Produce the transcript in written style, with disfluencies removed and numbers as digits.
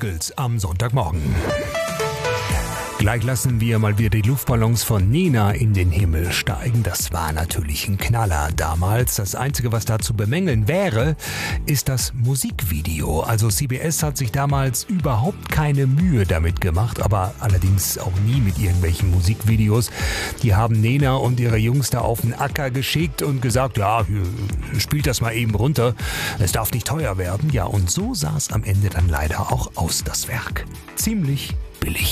Musicals am Sonntagmorgen. Gleich lassen wir mal wieder die Luftballons von Nena in den Himmel steigen. Das war natürlich ein Knaller damals. Das Einzige, was da zu bemängeln wäre, ist das Musikvideo. Also CBS hat sich damals überhaupt keine Mühe damit gemacht, aber allerdings auch nie mit irgendwelchen Musikvideos. Die haben Nena und ihre Jungs da auf den Acker geschickt und gesagt, ja, spielt das mal eben runter. Es darf nicht teuer werden. Ja, und so sah es am Ende dann leider auch aus, das Werk. Ziemlich billig.